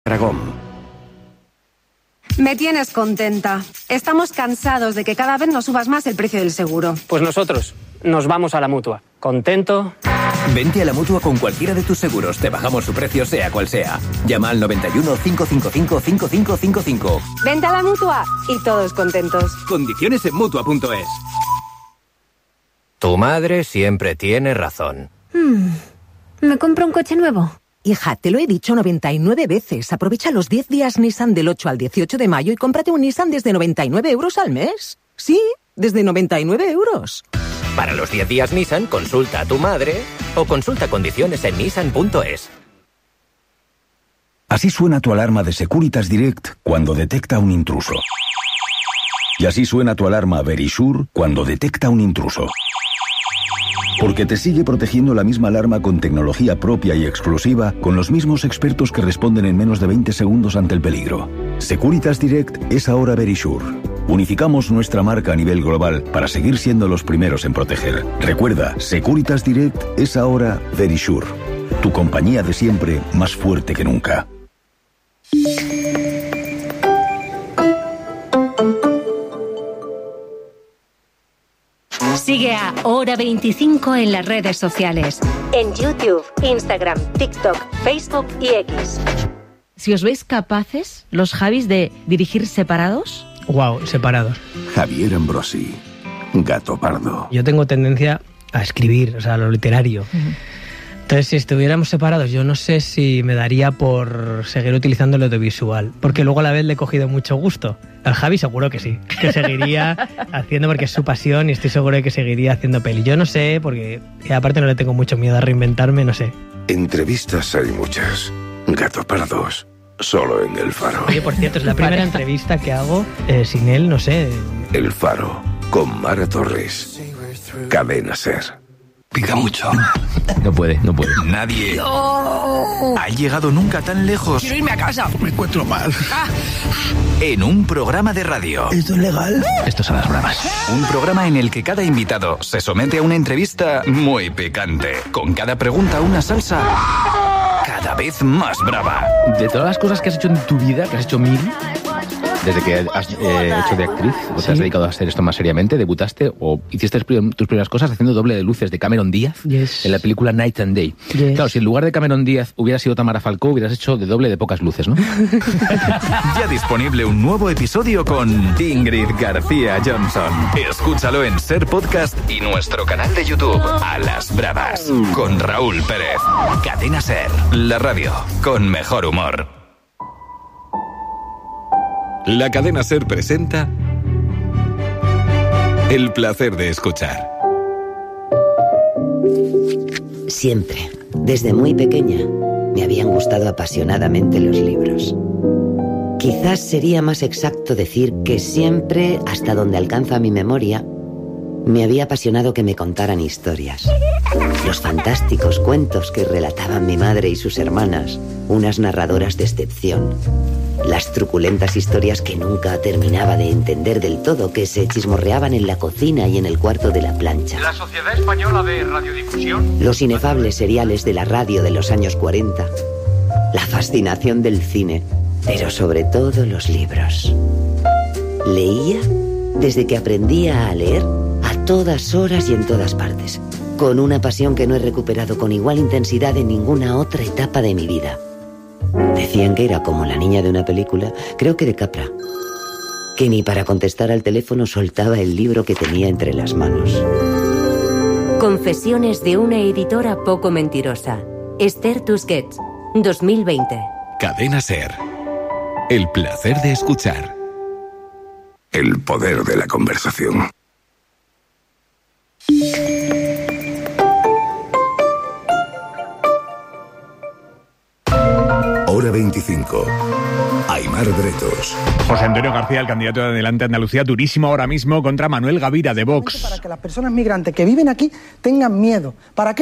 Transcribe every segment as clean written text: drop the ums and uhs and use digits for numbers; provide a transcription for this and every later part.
Aragón. Me tienes contenta. Estamos cansados de que cada vez nos subas más el precio del seguro. Pues nosotros nos vamos a la Mutua. ¿Contento? Vente a la Mutua con cualquiera de tus seguros. Te bajamos su precio sea cual sea. Llama al 91 555 5555. Vente a la Mutua y todos contentos. Condiciones en Mutua.es. Tu madre siempre tiene razón. ¿Me compro un coche nuevo? Hija, te lo he dicho 99 veces. Aprovecha los 10 días Nissan del 8 al 18 de mayo y cómprate un Nissan desde 99 euros al mes. Sí, desde 99 euros. Para los 10 días Nissan, consulta a tu madre o consulta condiciones en Nissan.es. Así suena tu alarma de Securitas Direct cuando detecta un intruso. Y así suena tu alarma Verisure cuando detecta un intruso. Porque te sigue protegiendo la misma alarma con tecnología propia y exclusiva, con los mismos expertos que responden en menos de 20 segundos ante el peligro. Securitas Direct es ahora Verisure. Unificamos nuestra marca a nivel global para seguir siendo los primeros en proteger. Recuerda, Securitas Direct es ahora Verisure. Tu compañía de siempre, más fuerte que nunca. Sigue a Hora 25 en las redes sociales. En YouTube, Instagram, TikTok, Facebook y X. Si os veis capaces, los Javis, de dirigir separados. Wow, separados. Javier Ambrosi, Gato Pardo. Yo tengo tendencia a escribir, o sea, lo literario. Entonces, si estuviéramos separados, yo no sé si me daría por seguir utilizando el audiovisual, porque luego a la vez le he cogido mucho gusto. Al Javi seguro que sí, que seguiría haciendo, porque es su pasión, y estoy seguro de que seguiría haciendo peli. Yo no sé, porque aparte no le tengo mucho miedo a reinventarme, no sé. Entrevistas hay muchas. Gato Pardos, solo en El Faro. Oye, por cierto, es la primera entrevista que hago sin él, no sé. El Faro, con Mara Torres. Cadena SER. Pica mucho. No puede. Nadie ha llegado nunca tan lejos. Quiero irme a casa. Me encuentro mal. En un programa de radio. ¿Esto es legal? Esto son las bravas. Un programa en el que cada invitado se somete a una entrevista muy picante. Con cada pregunta una salsa cada vez más brava. De todas las cosas que has hecho en tu vida, que has hecho mil, desde que has hecho de actriz, o te has dedicado a hacer esto más seriamente, debutaste o hiciste tus primeras cosas haciendo doble de luces de Cameron Díaz en la película Night and Day. Claro, si en lugar de Cameron Díaz hubiera sido Tamara Falcó, hubieras hecho de doble de pocas luces, ¿no? Ya disponible un nuevo episodio con Ingrid García Johnson. Escúchalo en SER Podcast y nuestro canal de YouTube, A las Bravas, con Raúl Pérez. Cadena SER, la radio con mejor humor. La cadena SER presenta El placer de escuchar. Siempre, desde muy pequeña, me habían gustado apasionadamente los libros. Quizás sería más exacto decir que siempre, hasta donde alcanza mi memoria, me había apasionado que me contaran historias. Los fantásticos cuentos que relataban mi madre y sus hermanas, unas narradoras de excepción. Las truculentas historias que nunca terminaba de entender del todo, que se chismorreaban en la cocina y en el cuarto de la plancha. La Sociedad Española de Radiodifusión. Los inefables seriales de la radio de los años 40. La fascinación del cine, pero sobre todo los libros. Leía desde que aprendía a leer, a todas horas y en todas partes, con una pasión que no he recuperado con igual intensidad en ninguna otra etapa de mi vida. Decían que era como la niña de una película, creo que de Capra, que ni para contestar al teléfono soltaba el libro que tenía entre las manos. Confesiones de una editora poco mentirosa. Esther Tusquets, 2020. Cadena SER. El placer de escuchar. El poder de la conversación. Hora 25. Aimar Bretos. José Antonio García, el candidato de Adelante Andalucía, durísimo ahora mismo contra Manuel Gavira de Vox. Para que las personas migrantes que viven aquí tengan miedo. ¿Para qué?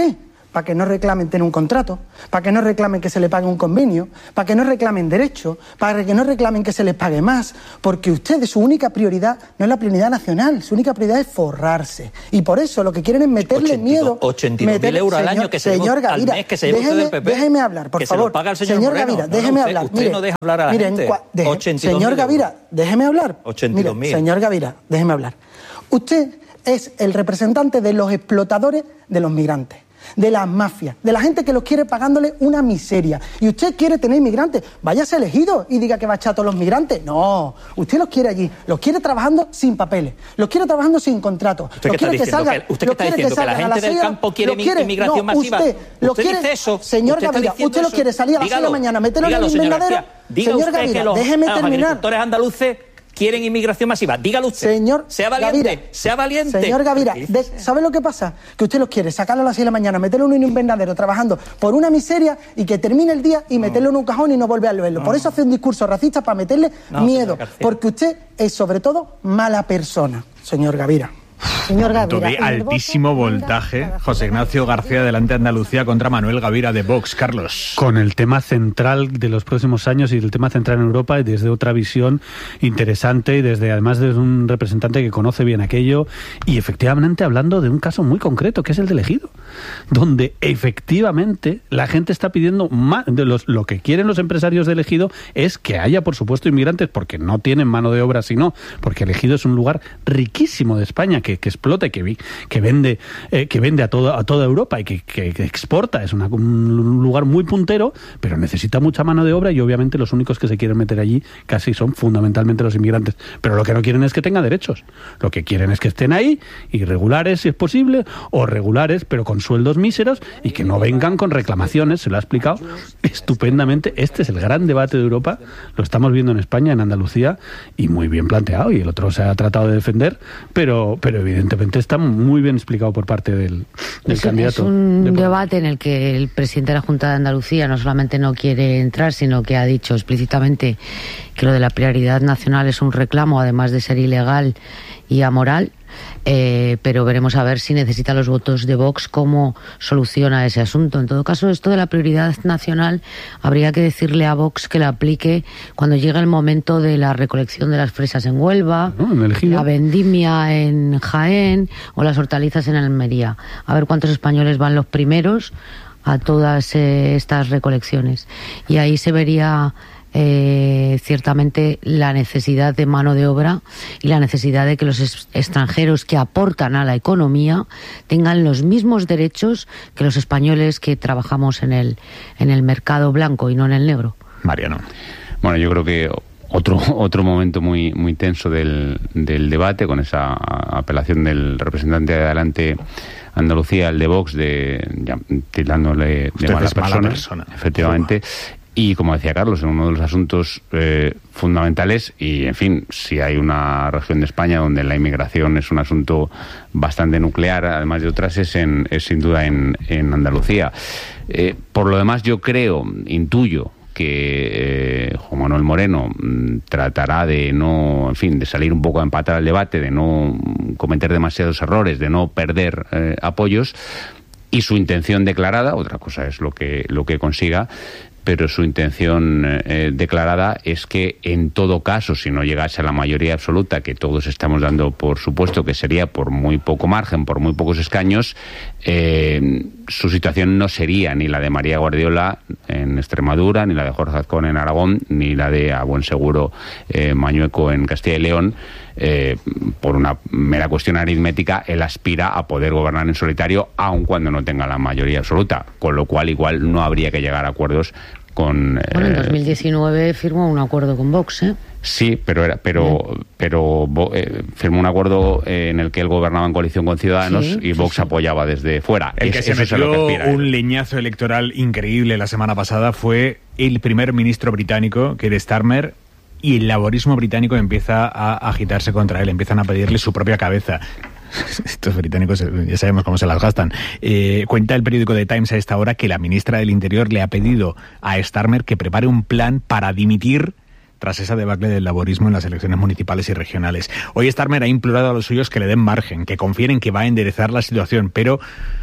para que no reclamen tener un contrato, para que no reclamen que se les pague un convenio, para que no reclamen derechos, para que no reclamen que se les pague más, porque ustedes, su única prioridad no es la prioridad nacional, su única prioridad es forrarse. Y por eso lo que quieren es meterle miedo. 82.000 euros al año que se lleva al mes que se lleva usted del PP. Déjeme hablar, por favor. Se lo paga el señor Gavira, Moreno. déjeme hablar. Usted no deja hablar a la gente. Señor Gavira, déjeme hablar. 82.000. Señor Gavira, déjeme hablar. Usted es el representante de los explotadores de los migrantes, de las mafias, de la gente que los quiere pagándole una miseria. Y usted quiere tener inmigrantes, váyase elegido y diga que va a echar a todos los migrantes. No, usted los quiere allí, los quiere trabajando sin papeles, los quiere trabajando sin contratos. ¿Usted qué está diciendo? ¿Usted qué está diciendo? ¿Que la gente del campo quiere inmigración masiva? ¿Usted dice eso? Señor Gavira, usted los quiere salir a las 6 de la mañana, meterlo en el invernadero. Señor Gavira, déjeme terminar. Los agricultores andaluces quieren inmigración masiva. Dígalo usted. Señor sea valiente. Gavira, sea valiente. Señor Gavira, ¿sabe lo que pasa? Que usted los quiere sacarlo a las 6 de la mañana, meterlo en un invernadero trabajando por una miseria y que termine el día y meterlo en un cajón y no volver a verlo. Por eso hace un discurso racista para meterle miedo. Porque usted es sobre todo mala persona, señor Gavira. Señor Gavira, de altísimo voltaje, José Ignacio García Adelante Andalucía contra Manuel Gavira de Vox. Carlos. Con el tema central de los próximos años y el tema central en Europa y desde otra visión interesante y además desde un representante que conoce bien aquello y efectivamente hablando de un caso muy concreto que es el del Ejido, donde efectivamente la gente está pidiendo más, lo que quieren los empresarios del Ejido es que haya por supuesto inmigrantes porque no tienen mano de obra sino porque el Ejido es un lugar riquísimo de España que explota y que vende a toda Europa y que exporta. Es un lugar muy puntero, pero necesita mucha mano de obra y obviamente los únicos que se quieren meter allí casi son fundamentalmente los inmigrantes. Pero lo que no quieren es que tenga derechos. Lo que quieren es que estén ahí, irregulares si es posible, o regulares pero con sueldos míseros y que no vengan con reclamaciones. Se lo ha explicado estupendamente. Este es el gran debate de Europa. Lo estamos viendo en España, en Andalucía, y muy bien planteado. Y el otro se ha tratado de defender, pero evidentemente está muy bien explicado por parte del candidato. Es un debate en el que el presidente de la Junta de Andalucía no solamente no quiere entrar, sino que ha dicho explícitamente que lo de la prioridad nacional es un reclamo, además de ser ilegal y amoral. Pero veremos a ver si necesita los votos de Vox, cómo soluciona ese asunto. En todo caso, esto de la prioridad nacional habría que decirle a Vox que la aplique cuando llegue el momento de la recolección de las fresas en Huelva, la vendimia en Jaén o las hortalizas en Almería. A ver cuántos españoles van los primeros a todas estas recolecciones. Y ahí se vería ciertamente la necesidad de mano de obra y la necesidad de que los extranjeros que aportan a la economía tengan los mismos derechos que los españoles que trabajamos en el mercado blanco y no en el negro. Mariano. Bueno, yo creo que otro momento muy tenso del debate, con esa apelación del representante de Adelante Andalucía, el de Vox, tildándole de mala persona. Efectivamente. Uf. Y como decía Carlos, en uno de los asuntos fundamentales, y en fin, si hay una región de España donde la inmigración es un asunto bastante nuclear, además de otras, es sin duda en Andalucía. Por lo demás, yo intuyo que Juan Manuel Moreno tratará de de salir un poco a empatar al debate, de no cometer demasiados errores, de no perder apoyos, y su intención declarada, otra cosa es lo que consiga, pero su intención declarada es que en todo caso, si no llegase a la mayoría absoluta, que todos estamos dando por supuesto que sería por muy poco margen, por muy pocos escaños, su situación no sería ni la de María Guardiola en Extremadura, ni la de Jorge Azcón en Aragón, ni la de, a buen seguro, Mañueco en Castilla y León. Por una mera cuestión aritmética, él aspira a poder gobernar en solitario, aun cuando no tenga la mayoría absoluta, con lo cual igual no habría que llegar a acuerdos con... Bueno, en 2019 firmó un acuerdo con Vox, ¿eh? Sí, pero firmó un acuerdo en el que él gobernaba en coalición con Ciudadanos y Vox apoyaba desde fuera. El que se metió un leñazo electoral increíble la semana pasada fue el primer ministro británico, Keir Starmer, y el laborismo británico empieza a agitarse contra él, empiezan a pedirle su propia cabeza. Estos británicos ya sabemos cómo se las gastan. Cuenta el periódico The Times a esta hora que la ministra del Interior le ha pedido a Starmer que prepare un plan para dimitir tras esa debacle del laborismo en las elecciones municipales y regionales. Hoy Starmer ha implorado a los suyos que le den margen, que confíen en que va a enderezar la situación, pero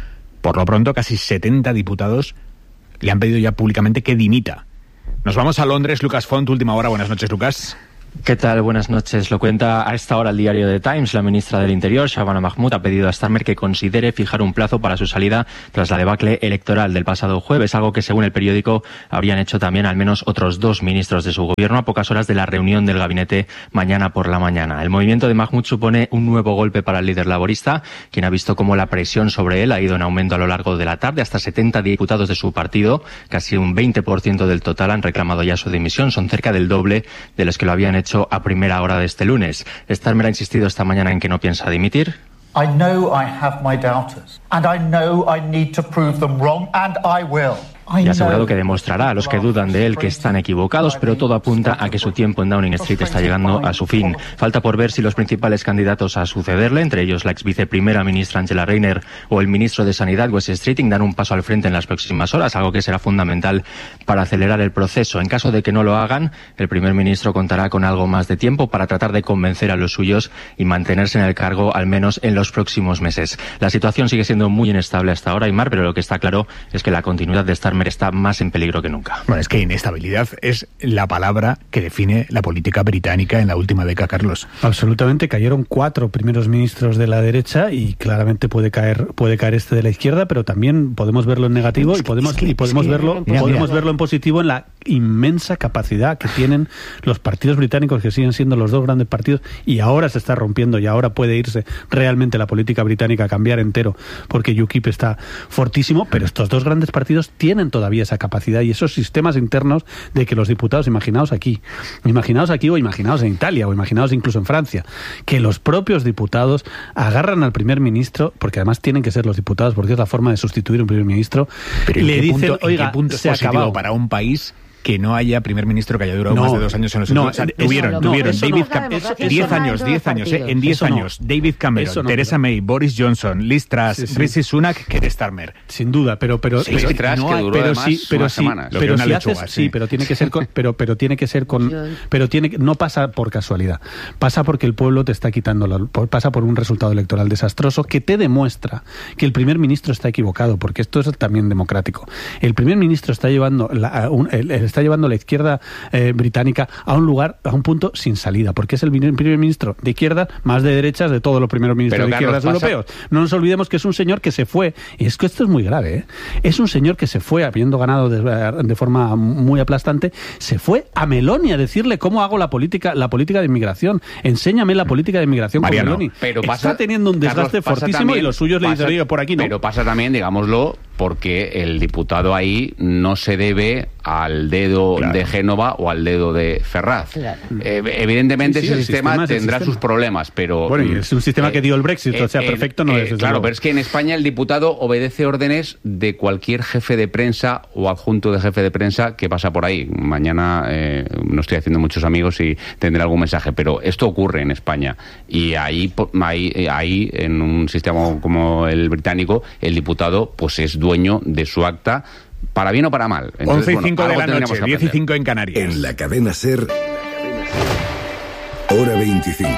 Por lo pronto, casi 70 diputados le han pedido ya públicamente que dimita. Nos vamos a Londres. Lucas Font, última hora. Buenas noches, Lucas. ¿Qué tal? Buenas noches. Lo cuenta a esta hora el diario The Times. La ministra del Interior, Shabana Mahmood, ha pedido a Starmer que considere fijar un plazo para su salida tras la debacle electoral del pasado jueves, algo que según el periódico habrían hecho también al menos otros 2 ministros de su gobierno a pocas horas de la reunión del gabinete mañana por la mañana. El movimiento de Mahmood supone un nuevo golpe para el líder laborista, quien ha visto cómo la presión sobre él ha ido en aumento a lo largo de la tarde. Hasta 70 diputados de su partido, casi un 20% del total, han reclamado ya su dimisión. Son cerca del doble de los que lo habían hecho a primera hora de este lunes. Starmer ha insistido esta mañana en que no piensa dimitir. I know I have my doubters, and I know I need to prove them wrong, and I will. Y ha asegurado que demostrará a los que dudan de él que están equivocados, pero todo apunta a que su tiempo en Downing Street está llegando a su fin. Falta por ver si los principales candidatos a sucederle, entre ellos la ex viceprimera ministra Angela Rayner o el ministro de Sanidad Wes Streeting, dan un paso al frente en las próximas horas, algo que será fundamental para acelerar el proceso. En caso de que no lo hagan, el primer ministro contará con algo más de tiempo para tratar de convencer a los suyos y mantenerse en el cargo al menos en los próximos meses. La situación sigue siendo muy inestable hasta ahora, Aymar, pero lo que está claro es que la continuidad de Starmer está más en peligro que nunca. Bueno, es que inestabilidad es la palabra que define la política británica en la última década, Carlos. Absolutamente, cayeron 4 primeros ministros de la derecha y claramente puede caer este de la izquierda, pero también podemos verlo en negativo y podemos verlo en positivo en la inmensa capacidad que tienen los partidos británicos, que siguen siendo los 2 grandes partidos, y ahora se está rompiendo y ahora puede irse realmente la política británica a cambiar entero, porque UKIP está fortísimo, pero estos 2 grandes partidos tienen todavía esa capacidad y esos sistemas internos de que los diputados, imaginaos aquí o imaginaos en Italia o imaginaos incluso en Francia, que los propios diputados agarran al primer ministro, porque además tienen que ser los diputados porque es la forma de sustituir un primer ministro, pero y le dicen, oiga, ¿en qué punto se ha acabado para un país que no haya primer ministro que haya durado más de 2 años en los tuvieron en 10 años David Cameron, Theresa May, Boris Johnson, Liz Truss, Rishi Sunak, Keir Starmer. Sin duda, pero tiene que no pasa por casualidad. Pasa porque el pueblo te está quitando, pasa por un resultado electoral desastroso que te demuestra que el primer ministro está equivocado, porque esto es también democrático. El primer ministro está llevando la izquierda británica a un punto sin salida, porque es el primer ministro de izquierda más de derechas de todos los primeros ministros de izquierdas europeos. No nos olvidemos que es un señor que se fue, y es que esto es muy grave, ¿eh? Es un señor que se fue, habiendo ganado de forma muy aplastante, se fue a Meloni a decirle cómo hago la política de inmigración. Enséñame la política de inmigración con Meloni. Pero está teniendo un desgaste fortísimo también, y los suyos le dicen, oye, por aquí no. Pero pasa también, digámoslo, porque el diputado ahí no se debe al dedo de Génova o al dedo de Ferraz. Claro. Evidentemente ese sistema tendrá sus problemas, pero... Bueno, y es un sistema que dio el Brexit, o sea, perfecto no es. Claro, pero es que en España el diputado obedece órdenes de cualquier jefe de prensa o adjunto de jefe de prensa que pasa por ahí. Mañana no estoy haciendo muchos amigos y tendré algún mensaje, pero esto ocurre en España. Y ahí en un sistema como el británico, el diputado pues es dueño de su acta, para bien o para mal. Entonces, 11:05 de la noche, 10:05 en Canarias. En la cadena SER, hora 25.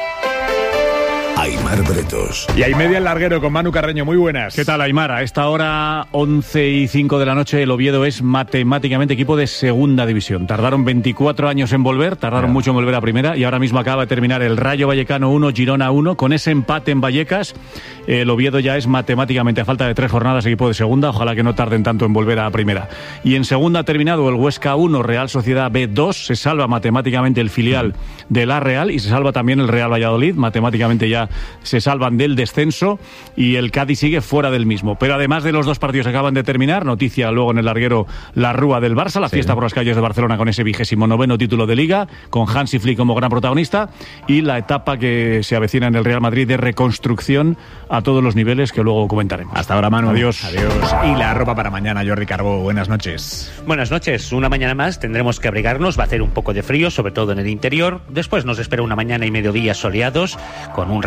Aymar Bretos. Y hay media el larguero con Manu Carreño. Muy buenas. ¿Qué tal, Aymar? A esta hora, 11:05 de la noche, el Oviedo es matemáticamente equipo de segunda división. Tardaron 24 años en volver, mucho en volver a primera, y ahora mismo acaba de terminar el Rayo Vallecano 1, Girona 1. Con ese empate en Vallecas, el Oviedo ya es matemáticamente, a falta de 3 jornadas, equipo de segunda. Ojalá que no tarden tanto en volver a primera. Y en segunda ha terminado el Huesca 1, Real Sociedad B 2. Se salva matemáticamente el filial de la Real y se salva también el Real Valladolid. Matemáticamente ya se salvan del descenso y el Cádiz sigue fuera del mismo. Pero además de los 2 partidos que acaban de terminar, noticia luego en el larguero, la rúa del Barça, la fiesta por las calles de Barcelona con ese 29º título de Liga, con Hansi Flick como gran protagonista, y la etapa que se avecina en el Real Madrid de reconstrucción a todos los niveles, que luego comentaremos. Hasta ahora, Manu. Adiós. Y la ropa para mañana, Jordi Carbó. Buenas noches. Buenas noches. Una mañana más tendremos que abrigarnos. Va a hacer un poco de frío, sobre todo en el interior. Después nos espera una mañana y mediodía soleados, con un rápido ascenso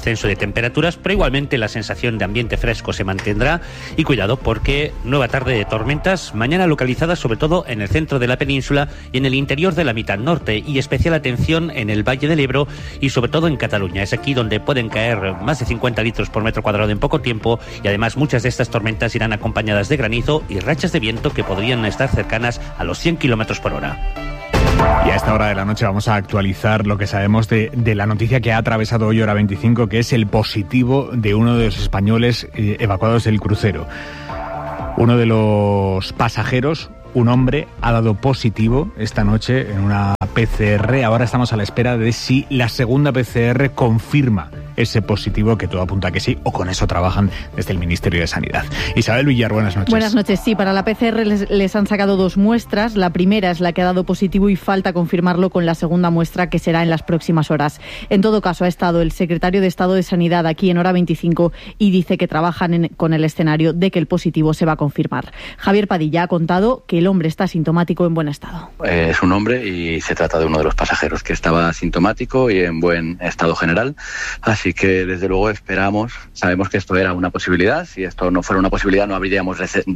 descenso de temperaturas, pero igualmente la sensación de ambiente fresco se mantendrá. Y cuidado, porque nueva tarde de tormentas, mañana localizadas sobre todo en el centro de la península y en el interior de la mitad norte, y especial atención en el Valle del Ebro y sobre todo en Cataluña. Es aquí donde pueden caer más de 50 litros por metro cuadrado en poco tiempo, y además muchas de estas tormentas irán acompañadas de granizo y rachas de viento que podrían estar cercanas a los 100 kilómetros por hora. Y a esta hora de la noche vamos a actualizar lo que sabemos de la noticia que ha atravesado hoy Hora 25, que es el positivo de uno de los españoles evacuados del crucero. Uno de los pasajeros, un hombre, ha dado positivo esta noche en una PCR. Ahora estamos a la espera de si la segunda PCR confirma ese positivo, que todo apunta a que sí, o con eso trabajan desde el Ministerio de Sanidad. Isabel Villar, buenas noches. Buenas noches. Sí, para la PCR les han sacado 2 muestras. La primera es la que ha dado positivo y falta confirmarlo con la segunda muestra, que será en las próximas horas. En todo caso, ha estado el secretario de Estado de Sanidad aquí en Hora 25 y dice que trabajan con el escenario de que el positivo se va a confirmar. Javier Padilla ha contado que el hombre está asintomático en buen estado. Es un hombre y se trata de uno de los pasajeros que estaba asintomático y en buen estado general. Así que desde luego sabemos que esto era una posibilidad. Si esto no fuera una posibilidad no habríamos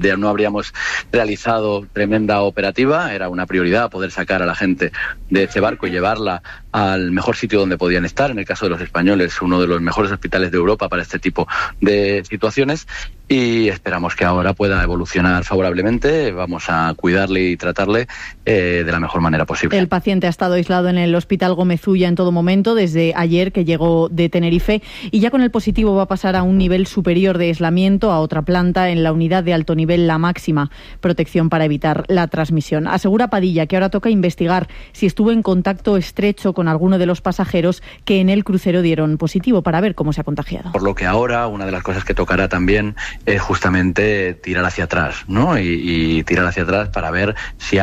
realizado tremenda operativa. Era una prioridad poder sacar a la gente de ese barco y llevarla al mejor sitio donde podían estar. En el caso de los españoles, uno de los mejores hospitales de Europa para este tipo de situaciones, y esperamos que ahora pueda evolucionar favorablemente. Vamos a cuidarle y tratarle de la mejor manera posible. El paciente ha estado aislado en el Hospital Gómez Ulla en todo momento desde ayer, que llegó de Tenerife, y ya con el positivo va a pasar a un nivel superior de aislamiento, a otra planta en la unidad de alto nivel, la máxima protección para evitar la transmisión. Asegura Padilla que ahora toca investigar si estuvo en contacto estrecho con alguno de los pasajeros que en el crucero dieron positivo, para ver cómo se ha contagiado. Por lo que ahora una de las cosas que tocará también es justamente tirar hacia atrás, ¿no? Y tirar hacia atrás para ver si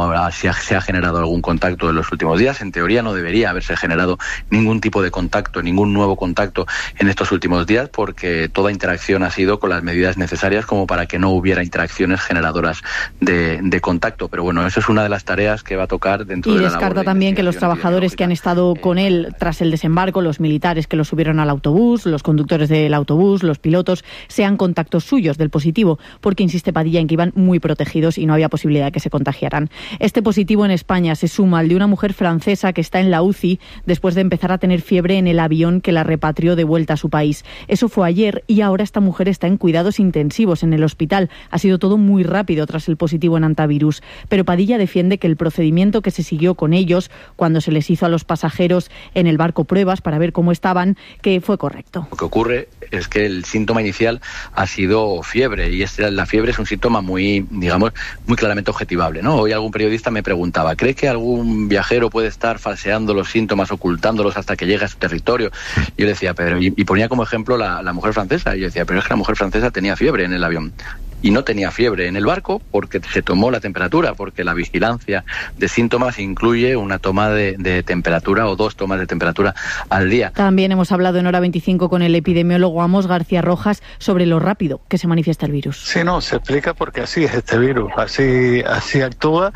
se ha generado algún contacto en los últimos días. En teoría no debería haberse generado ningún tipo de contacto, ningún nuevo contacto en estos últimos días, porque toda interacción ha sido con las medidas necesarias como para que no hubiera interacciones generadoras de contacto. Pero bueno, eso es una de las tareas que va a tocar dentro de la labor. Y descarta también que los trabajadores que han estado con él tras el desembarco, los militares que lo subieron al autobús, los conductores del autobús, los pilotos, sean contactos suyos del positivo, porque insiste Padilla en que iban muy protegidos y no había posibilidad de que se contagiaran. Este positivo en España se suma al de una mujer francesa que está en la UCI después de empezar a tener fiebre en el avión que la repatrió de vuelta a su país. Eso fue ayer y ahora esta mujer está en cuidados intensivos en el hospital. Ha sido todo muy rápido tras el positivo en antivirus, pero Padilla defiende que el procedimiento que se siguió con ellos cuando se les hizo a los pasajeros en el barco pruebas para ver cómo estaban, que fue correcto. Lo que ocurre es que el síntoma inicial ha sido fiebre, y la fiebre es un síntoma muy claramente objetivable, ¿no? Hoy algún periodista me preguntaba, ¿cree que algún viajero puede estar falseando los síntomas, ocultándolos hasta que llegue a su territorio? Y yo le decía, pero, y ponía como ejemplo la mujer francesa, y yo decía, pero es que la mujer francesa tenía fiebre en el avión. Y no tenía fiebre en el barco porque se tomó la temperatura, porque la vigilancia de síntomas incluye una toma de temperatura o 2 tomas de temperatura al día. También hemos hablado en Hora 25 con el epidemiólogo Amos García Rojas sobre lo rápido que se manifiesta el virus. Sí, no, se explica porque así es este virus, así actúa.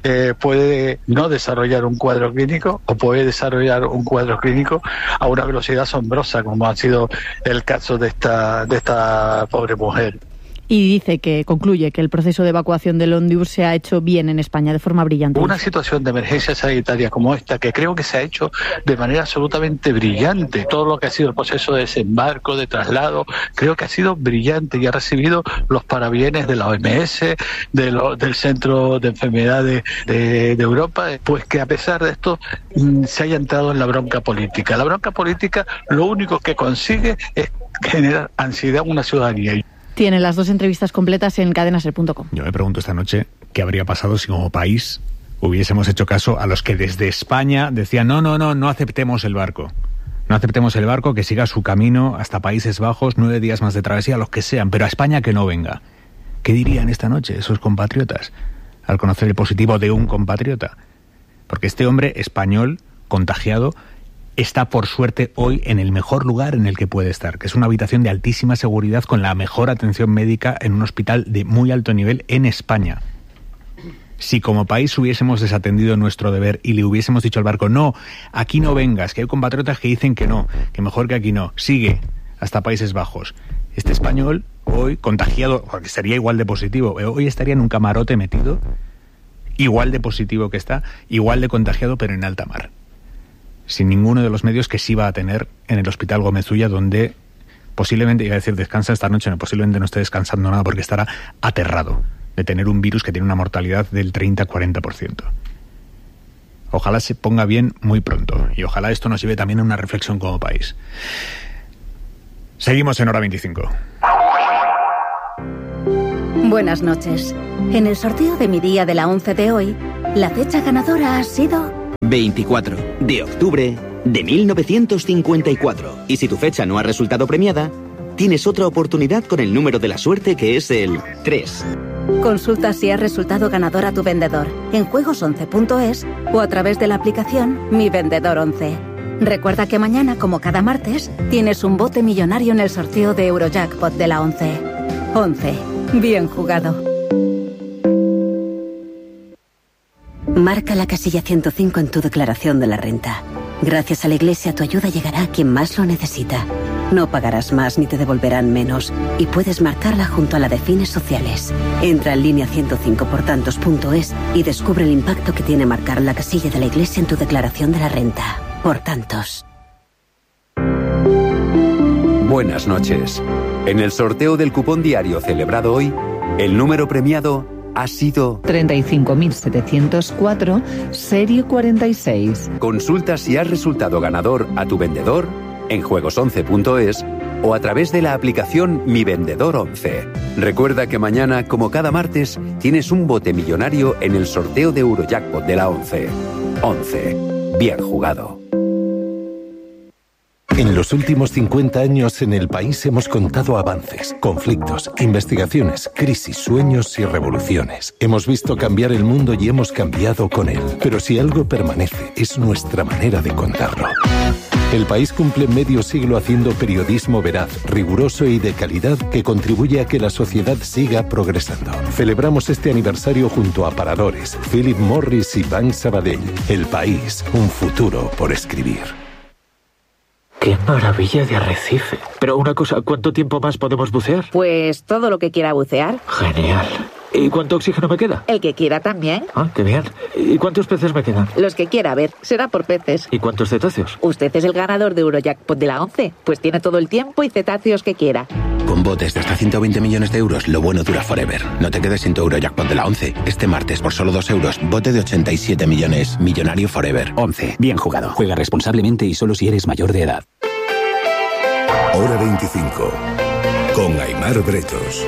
Puede no desarrollar un cuadro clínico o puede desarrollar un cuadro clínico a una velocidad asombrosa, como ha sido el caso de esta pobre mujer. Y concluye que el proceso de evacuación del Ondiur se ha hecho bien en España, de forma brillante. Una situación de emergencia sanitaria como esta, que creo que se ha hecho de manera absolutamente brillante. Todo lo que ha sido el proceso de desembarco, de traslado, creo que ha sido brillante y ha recibido los parabienes de la OMS, del Centro de Enfermedades de Europa, pues que a pesar de esto se haya entrado en la bronca política. La bronca política lo único que consigue es generar ansiedad en una ciudadanía. Tiene las 2 entrevistas completas en cadenaser.com. Yo me pregunto esta noche qué habría pasado si como país hubiésemos hecho caso a los que desde España decían no aceptemos el barco. No aceptemos el barco, que siga su camino hasta Países Bajos, 9 días más de travesía, los que sean, pero a España que no venga. ¿Qué dirían esta noche esos compatriotas al conocer el positivo de un compatriota? Porque este hombre español contagiado está por suerte hoy en el mejor lugar en el que puede estar, que es una habitación de altísima seguridad con la mejor atención médica en un hospital de muy alto nivel en España. Si como país hubiésemos desatendido nuestro deber y le hubiésemos dicho al barco, no, aquí no vengas, que hay compatriotas que dicen que no, que mejor que aquí no, sigue hasta Países Bajos. Este español hoy contagiado, porque sería igual de positivo, hoy estaría en un camarote metido, igual de positivo que está, igual de contagiado, pero en alta mar, sin ninguno de los medios que sí va a tener en el Hospital Gómez Ulla, donde posiblemente, iba a decir descansa esta noche, no, posiblemente no esté descansando nada porque estará aterrado de tener un virus que tiene una mortalidad del 30-40%. Ojalá se ponga bien muy pronto y ojalá esto nos lleve también a una reflexión como país. Seguimos en Hora 25. Buenas noches. En el sorteo de mi día de la 11 de hoy, la fecha ganadora ha sido 24 de octubre de 1954. Y si tu fecha no ha resultado premiada, tienes otra oportunidad con el número de la suerte, que es el 3. Consulta si has resultado ganador a tu vendedor en juegos11.es o a través de la aplicación Mi Vendedor 11. Recuerda que mañana, como cada martes, tienes un bote millonario en el sorteo de Eurojackpot de la 11. 11. Bien jugado. Marca la casilla 105 en tu declaración de la renta. Gracias a la Iglesia, tu ayuda llegará a quien más lo necesita. No pagarás más ni te devolverán menos. Y puedes marcarla junto a la de fines sociales. Entra en línea 105portantos.es y descubre el impacto que tiene marcar la casilla de la Iglesia en tu declaración de la renta. Por tantos. Buenas noches. En el sorteo del cupón diario celebrado hoy, el número premiado ha sido 35.704, serie 46. Consulta si has resultado ganador a tu vendedor en juegos11.es o a través de la aplicación Mi Vendedor 11. Recuerda que mañana, como cada martes, tienes un bote millonario en el sorteo de Eurojackpot de la 11. 11. Bien jugado. En los últimos 50 años en el país hemos contado avances, conflictos, investigaciones, crisis, sueños y revoluciones. Hemos visto cambiar el mundo y hemos cambiado con él. Pero si algo permanece, es nuestra manera de contarlo. El país cumple medio siglo haciendo periodismo veraz, riguroso y de calidad que contribuye a que la sociedad siga progresando. Celebramos este aniversario junto a Paradores, Philip Morris y Bank Sabadell. El país, un futuro por escribir. ¡Qué maravilla de arrecife! Pero una cosa, ¿cuánto tiempo más podemos bucear? Pues todo lo que quiera bucear. Genial. ¿Y cuánto oxígeno me queda? El que quiera también. Ah, qué bien. ¿Y cuántos peces me quedan? Los que quiera, a ver, será por peces. ¿Y cuántos cetáceos? Usted es el ganador de Eurojackpot de la 11, pues tiene todo el tiempo y cetáceos que quiera. Con botes de hasta 120 millones de euros, lo bueno dura forever. No te quedes sin tu Eurojackpot de la 11. Este martes, por solo 2 euros, bote de 87 millones. Millonario forever. 11. Bien jugado. Juega responsablemente y solo si eres mayor de edad. Hora 25. Con Aimar Bretos.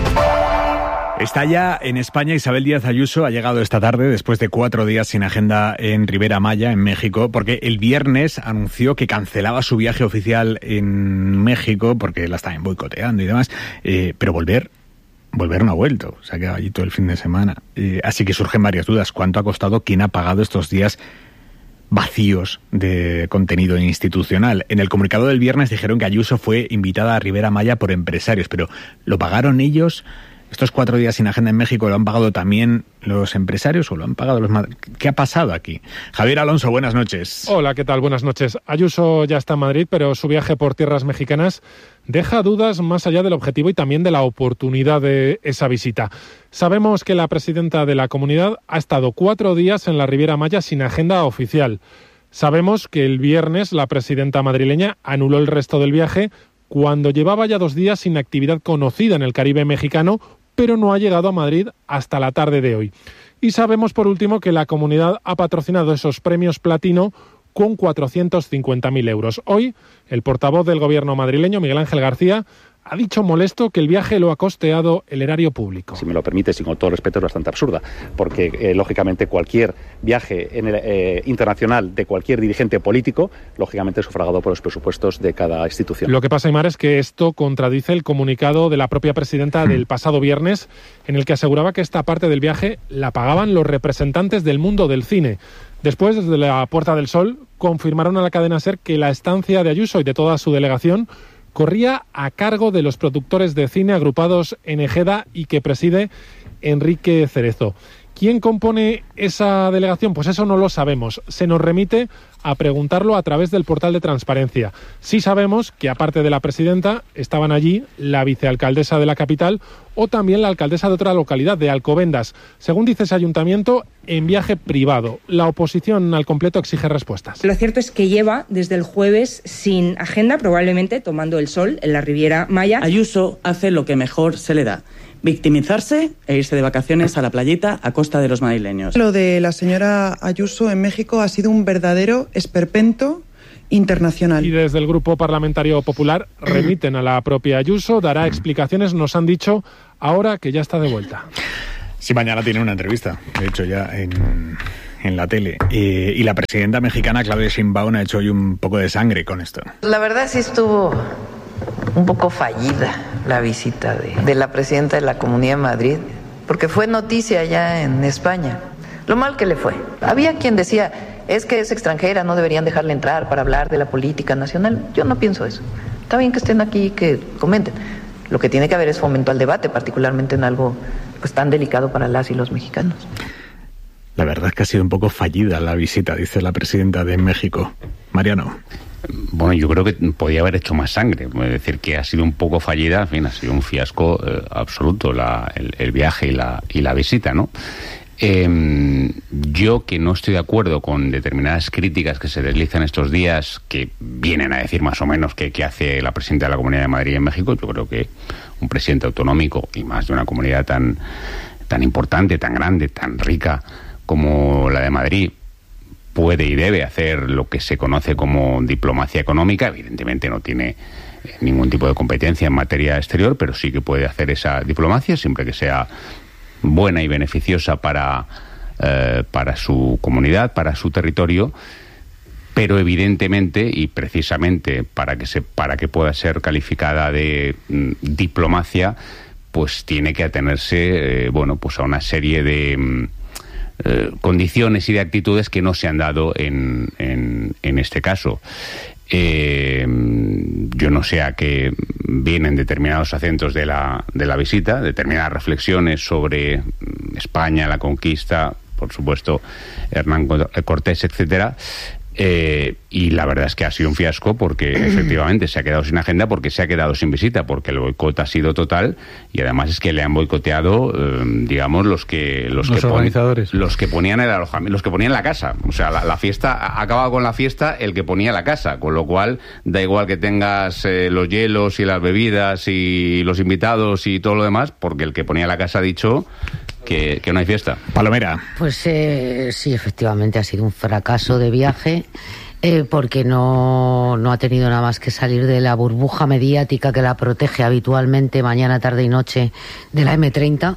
Está ya en España Isabel Díaz Ayuso, ha llegado esta tarde después de 4 días sin agenda en Rivera Maya, en México, porque el viernes anunció que cancelaba su viaje oficial en México porque la estaban boicoteando y demás, pero volver no ha vuelto, se ha quedado allí todo el fin de semana. Así que surgen varias dudas. ¿Cuánto ha costado? ¿Quién ha pagado estos días vacíos de contenido institucional? En el comunicado del viernes dijeron que Ayuso fue invitada a Rivera Maya por empresarios, pero ¿lo pagaron ellos? ¿Estos 4 días sin agenda en México lo han pagado también los empresarios o lo han pagado los madrileños? ¿Qué ha pasado aquí? Javier Alonso, buenas noches. Hola, ¿qué tal? Buenas noches. Ayuso ya está en Madrid, pero su viaje por tierras mexicanas deja dudas más allá del objetivo y también de la oportunidad de esa visita. Sabemos que la presidenta de la comunidad ha estado 4 días en la Riviera Maya sin agenda oficial. Sabemos que el viernes la presidenta madrileña anuló el resto del viaje cuando llevaba ya 2 días sin actividad conocida en el Caribe mexicano, pero no ha llegado a Madrid hasta la tarde de hoy. Y sabemos, por último, que la comunidad ha patrocinado esos premios platino con 450.000 euros. Hoy, el portavoz del gobierno madrileño, Miguel Ángel García, ha dicho molesto que el viaje lo ha costeado el erario público. Si me lo permite, y con todo respeto, es bastante absurda, porque lógicamente cualquier viaje internacional de cualquier dirigente político, lógicamente es sufragado por los presupuestos de cada institución. Lo que pasa, Aimar, es que esto contradice el comunicado de la propia presidenta del pasado viernes, en el que aseguraba que esta parte del viaje la pagaban los representantes del mundo del cine. Después, desde la Puerta del Sol, confirmaron a la cadena SER que la estancia de Ayuso y de toda su delegación corría a cargo de los productores de cine agrupados en Ejeda y que preside Enrique Cerezo. ¿Quién compone esa delegación? Pues eso no lo sabemos. Se nos remite a preguntarlo a través del portal de transparencia. Sí sabemos que, aparte de la presidenta, estaban allí la vicealcaldesa de la capital o también la alcaldesa de otra localidad, de Alcobendas. Según dice ese ayuntamiento, en viaje privado. La oposición al completo exige respuestas. Lo cierto es que lleva desde el jueves sin agenda, probablemente tomando el sol en la Riviera Maya. Ayuso hace lo que mejor se le da: victimizarse e irse de vacaciones a la playita a costa de los madrileños. Lo de la señora Ayuso en México ha sido un verdadero esperpento internacional. Y desde el Grupo Parlamentario Popular remiten a la propia Ayuso, dará explicaciones, nos han dicho ahora que ya está de vuelta. Sí, mañana tiene una entrevista, de hecho ya en la tele. Y la presidenta mexicana, Claudia Sheinbaum, ha hecho hoy un poco de sangre con esto. La verdad sí estuvo un poco fallida la visita de la presidenta de la Comunidad de Madrid, porque fue noticia ya en España. Lo mal que le fue. Había quien decía, es que es extranjera, no deberían dejarla entrar para hablar de la política nacional. Yo no pienso eso. Está bien que estén aquí, que comenten. Lo que tiene que haber es fomento al debate, particularmente en algo pues tan delicado para las y los mexicanos. La verdad es que ha sido un poco fallida la visita, dice la presidenta de México. Mariano. Bueno, yo creo que podía haber hecho más sangre. Es decir, que ha sido un poco fallida, en fin, ha sido un fiasco absoluto el viaje y la visita, ¿no? Yo, que no estoy de acuerdo con determinadas críticas que se deslizan estos días, que vienen a decir más o menos que hace la presidenta de la Comunidad de Madrid en México, yo creo que un presidente autonómico, y más de una comunidad tan importante, tan grande, tan rica como la de Madrid, puede y debe hacer lo que se conoce como diplomacia económica. Evidentemente no tiene ningún tipo de competencia en materia exterior, pero sí que puede hacer esa diplomacia siempre que sea buena y beneficiosa para su comunidad, para su territorio. Pero evidentemente, y precisamente para que pueda ser calificada de diplomacia, pues tiene que atenerse pues a una serie de condiciones y de actitudes que no se han dado en este caso. Yo no sé a qué vienen determinados acentos de la visita, determinadas reflexiones sobre España, la conquista, por supuesto Hernán Cortés, etcétera. Y la verdad es que ha sido un fiasco, porque efectivamente se ha quedado sin agenda, porque se ha quedado sin visita, porque el boicot ha sido total, y además es que le han boicoteado digamos los organizadores, los que ponían el alojamiento, los que ponían la casa. O sea, la fiesta ha acabado con la fiesta el que ponía la casa, con lo cual da igual que tengas los hielos y las bebidas y los invitados y todo lo demás, porque el que ponía la casa ha dicho que no hay fiesta. Palomera. Pues sí, efectivamente ha sido un fracaso de viaje, porque no ha tenido nada más que salir de la burbuja mediática que la protege habitualmente mañana, tarde y noche de la M30,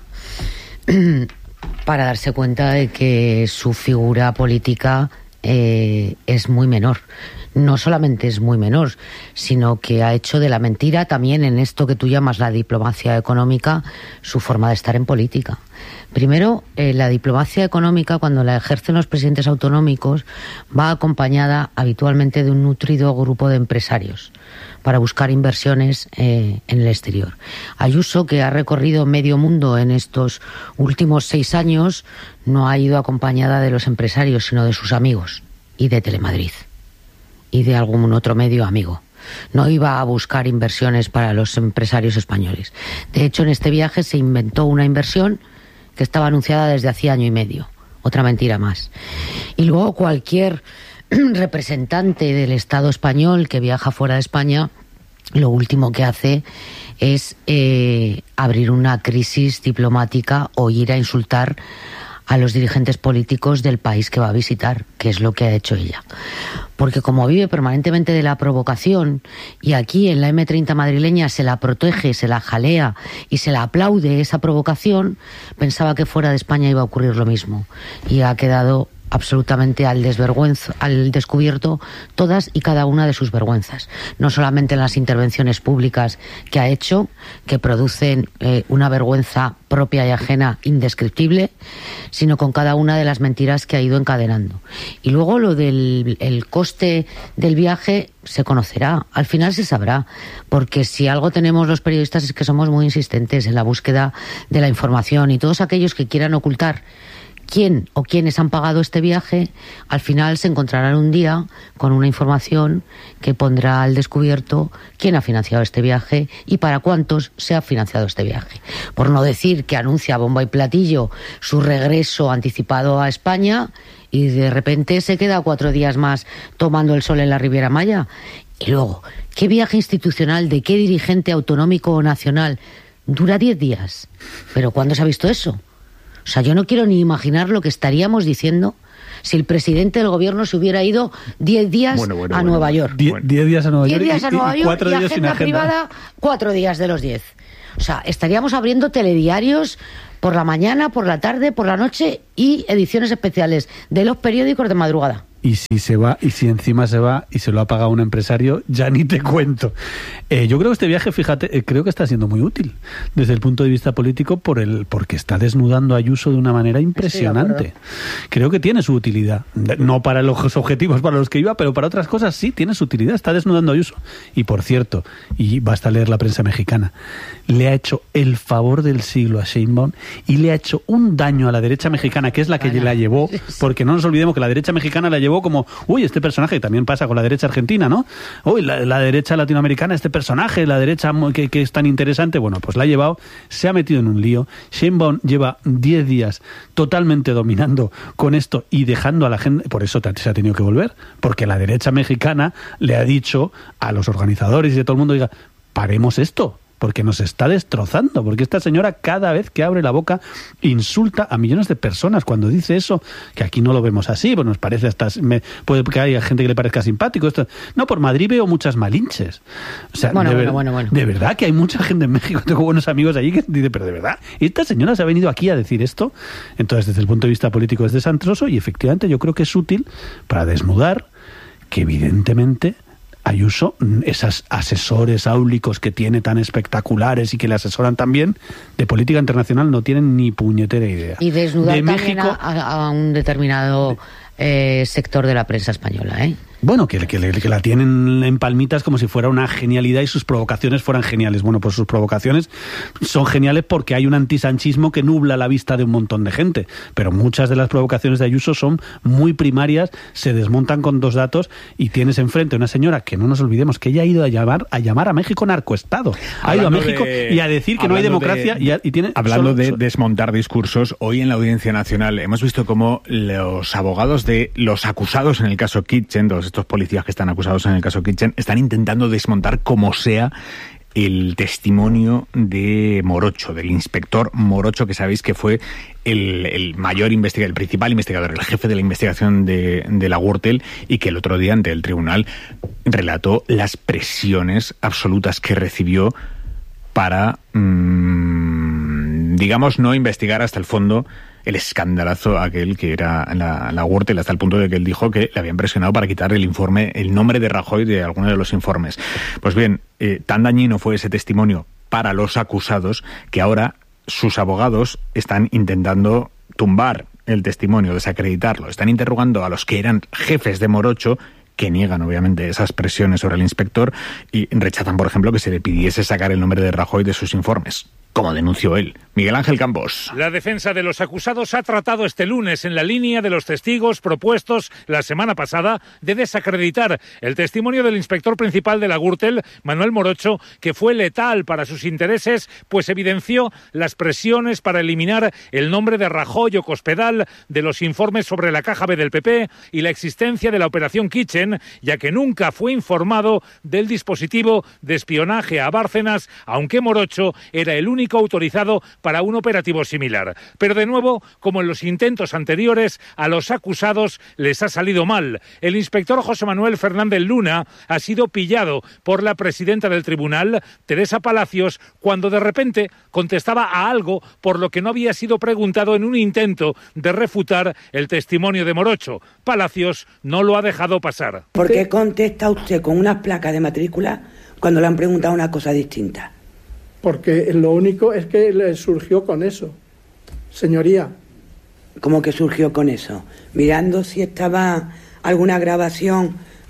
para darse cuenta de que su figura política es muy menor. No solamente es muy menor, sino que ha hecho de la mentira también, en esto que tú llamas la diplomacia económica, su forma de estar en política. Primero, la diplomacia económica, cuando la ejercen los presidentes autonómicos, va acompañada habitualmente de un nutrido grupo de empresarios para buscar inversiones en el exterior. Ayuso, que ha recorrido medio mundo en estos últimos 6 años, no ha ido acompañada de los empresarios, sino de sus amigos y de Telemadrid y de algún otro medio amigo. No iba a buscar inversiones para los empresarios españoles. De hecho, en este viaje se inventó una inversión que estaba anunciada desde hacía año y medio. Otra mentira más. Y luego cualquier representante del Estado español que viaja fuera de España, lo último que hace es abrir una crisis diplomática o ir a insultar a los dirigentes políticos del país que va a visitar, que es lo que ha hecho ella. Porque como vive permanentemente de la provocación, y aquí en la M30 madrileña se la protege, se la jalea y se la aplaude esa provocación, pensaba que fuera de España iba a ocurrir lo mismo. Y ha quedado absolutamente al descubierto todas y cada una de sus vergüenzas. No solamente en las intervenciones públicas que ha hecho, que producen una vergüenza propia y ajena indescriptible, sino con cada una de las mentiras que ha ido encadenando. Y luego lo del coste del viaje se conocerá, al final se sabrá, porque si algo tenemos los periodistas es que somos muy insistentes en la búsqueda de la información, y todos aquellos que quieran ocultar quién o quiénes han pagado este viaje, al final se encontrarán un día con una información que pondrá al descubierto quién ha financiado este viaje y para cuántos se ha financiado este viaje. Por no decir que anuncia a bombo y platillo su regreso anticipado a España y de repente se queda 4 días más tomando el sol en la Riviera Maya. Y luego, ¿qué viaje institucional de qué dirigente autonómico o nacional dura 10 días? ¿Pero cuándo se ha visto eso? O sea, yo no quiero ni imaginar lo que estaríamos diciendo si el presidente del gobierno se hubiera ido 10 días a Nueva York. 10 días a Nueva York 10 días a Nueva York 4 días y agenda sin agenda privada 4 días de los 10. O sea, estaríamos abriendo telediarios por la mañana, por la tarde, por la noche y ediciones especiales de los periódicos de madrugada. Y si se va, y si encima se va y se lo ha pagado un empresario, ya ni te cuento. Yo creo que este viaje, fíjate, creo que está siendo muy útil desde el punto de vista político porque está desnudando a Ayuso de una manera impresionante. Creo que tiene su utilidad. No para los objetivos para los que iba, pero para otras cosas sí tiene su utilidad. Está desnudando a Ayuso. Y por cierto, y basta leer la prensa mexicana, le ha hecho el favor del siglo a Sheinbaum y le ha hecho un daño a la derecha mexicana, que es la que la llevó, porque no nos olvidemos que la derecha mexicana la llevó como, uy, este personaje, también pasa con la derecha argentina, ¿no? Uy, la derecha latinoamericana, este personaje, la derecha que es tan interesante, bueno, pues la ha llevado, se ha metido en un lío. Sheinbaum lleva 10 días totalmente dominando con esto y dejando a la gente, por eso se ha tenido que volver, porque la derecha mexicana le ha dicho a los organizadores y a todo el mundo, diga, paremos esto, porque nos está destrozando, porque esta señora cada vez que abre la boca insulta a millones de personas cuando dice eso, que aquí no lo vemos así, pues nos parece hasta, puede que haya gente que le parezca simpático, esto, no, por Madrid veo muchas malinches, o sea, bueno. De verdad que hay mucha gente en México, tengo buenos amigos allí que dicen, pero de verdad, esta señora se ha venido aquí a decir esto, entonces desde el punto de vista político es desastroso y efectivamente yo creo que es útil para desnudar que evidentemente Ayuso, esos asesores áulicos que tiene tan espectaculares y que le asesoran también de política internacional no tienen ni puñetera idea. Y desnudar de también México, a un determinado sector de la prensa española, ¿eh? Bueno, que la tienen en palmitas como si fuera una genialidad y sus provocaciones fueran geniales. Bueno, pues sus provocaciones son geniales porque hay un antisanchismo que nubla la vista de un montón de gente. Pero muchas de las provocaciones de Ayuso son muy primarias, se desmontan con 2 datos y tienes enfrente a una señora que no nos olvidemos que ella ha ido a llamar a México narcoestado. Ha ido a México y a decir que no hay democracia y tiene... Hablando de desmontar discursos, hoy en la Audiencia Nacional hemos visto cómo los abogados de los acusados en el caso Kitchen, estos policías que están acusados en el caso Kitchen, están intentando desmontar como sea el testimonio de Morocho, del inspector Morocho, que sabéis que fue el mayor investigador, el principal investigador, el jefe de la investigación de la Gürtel, y que el otro día ante el tribunal relató las presiones absolutas que recibió para, digamos, no investigar hasta el fondo el escandalazo aquel que era la Gürtel, hasta el punto de que él dijo que le habían presionado para quitar el nombre de Rajoy de alguno de los informes. Pues bien, tan dañino fue ese testimonio para los acusados que ahora sus abogados están intentando tumbar el testimonio, desacreditarlo. Están interrogando a los que eran jefes de Morocho, que niegan obviamente esas presiones sobre el inspector y rechazan, por ejemplo, que se le pidiese sacar el nombre de Rajoy de sus informes, como denunció él. Miguel Ángel Campos. La defensa de los acusados ha tratado este lunes, en la línea de los testigos propuestos la semana pasada, de desacreditar el testimonio del inspector principal de la Gürtel, Manuel Morocho, que fue letal para sus intereses, pues evidenció las presiones para eliminar el nombre de Rajoy o Cospedal de los informes sobre la caja B del PP y la existencia de la operación Kitchen, ya que nunca fue informado del dispositivo de espionaje a Bárcenas, aunque Morocho era el único autorizado para un operativo similar. Pero de nuevo, como en los intentos anteriores, a los acusados les ha salido mal. El inspector José Manuel Fernández Luna ha sido pillado por la presidenta del tribunal, Teresa Palacios, cuando de repente contestaba a algo por lo que no había sido preguntado en un intento de refutar el testimonio de Morocho. Palacios no lo ha dejado pasar. ¿Por qué contesta usted con unas placas de matrícula cuando le han preguntado una cosa distinta? Porque lo único es que le surgió con eso, señoría. ¿Cómo que surgió con eso? Mirando si estaba alguna grabación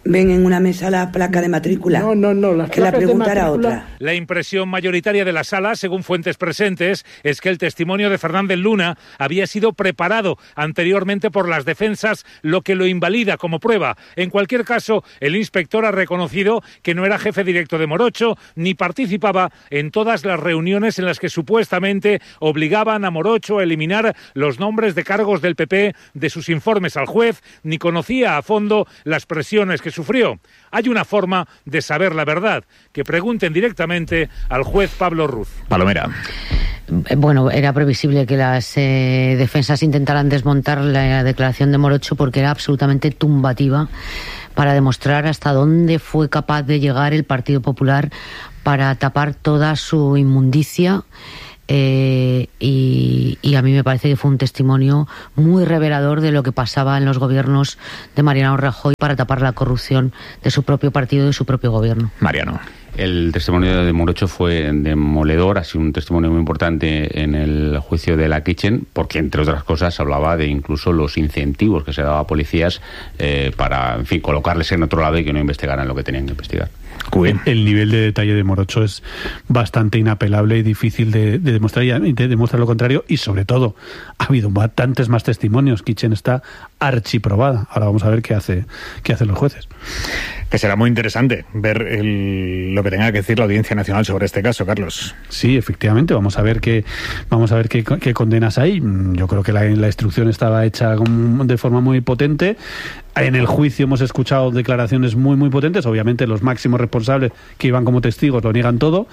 ven en una mesa la placa de matrícula. No, las que la placas de pregunta era matrícula. otra. La impresión mayoritaria de la sala, según fuentes presentes, es que el testimonio de Fernández Luna había sido preparado anteriormente por las defensas, lo que lo invalida como prueba. En cualquier caso, el inspector ha reconocido que no era jefe directo de Morocho ni participaba en todas las reuniones en las que supuestamente obligaban a Morocho a eliminar los nombres de cargos del PP de sus informes al juez, ni conocía a fondo las presiones que sufrió. Hay una forma de saber la verdad, que pregunten directamente al juez Pablo Ruz. Palomera. Bueno, era previsible que las defensas intentaran desmontar la declaración de Morocho porque era absolutamente tumbativa para demostrar hasta dónde fue capaz de llegar el Partido Popular para tapar toda su inmundicia. Y a mí me parece que fue un testimonio muy revelador de lo que pasaba en los gobiernos de Mariano Rajoy para tapar la corrupción de su propio partido y de su propio gobierno. Mariano. El testimonio de Morocho fue demoledor, ha sido un testimonio muy importante en el juicio de la Kitchen, porque entre otras cosas hablaba de incluso los incentivos que se daba a policías para, en fin, colocarles en otro lado y que no investigaran lo que tenían que investigar. El nivel de detalle de Morocho es bastante inapelable y difícil de demostrar, y demuestra lo contrario, y sobre todo ha habido bastantes más testimonios. Kitchen está archiprobada. Ahora vamos a ver qué hacen los jueces. Que será muy interesante ver lo que tenga que decir la Audiencia Nacional sobre este caso, Carlos. Sí, efectivamente, vamos a ver qué condenas hay. Yo creo que la instrucción estaba hecha de forma muy potente. En el juicio hemos escuchado declaraciones muy, muy potentes. Obviamente los máximos responsables que iban como testigos lo niegan todo,